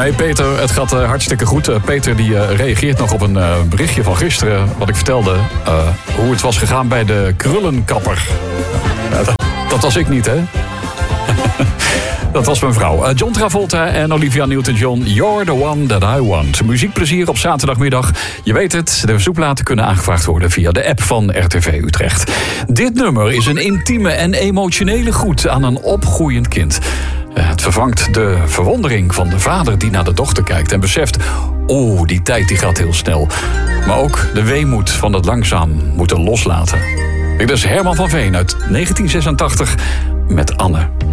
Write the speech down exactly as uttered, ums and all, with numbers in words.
Nee, Peter, het gaat uh, hartstikke goed. Uh, Peter die uh, reageert nog op een uh, berichtje van gisteren, wat ik vertelde. Uh, hoe het was gegaan bij de krullenkapper. Uh, dat, dat was ik niet, hè? Dat was mijn vrouw. Uh, John Travolta en Olivia Newton-John. You're the one that I want. Muziekplezier op zaterdagmiddag. Je weet het, de verzoekplaten kunnen aangevraagd worden via de app van R T V Utrecht. Dit nummer is een intieme en emotionele groet aan een opgroeiend kind. Uh, het vervangt de verwondering van de vader die naar de dochter kijkt en beseft... oeh, die tijd die gaat heel snel. Maar ook de weemoed van het langzaam moeten loslaten. Dit is Herman van Veen uit negentien zesentachtig met Anne.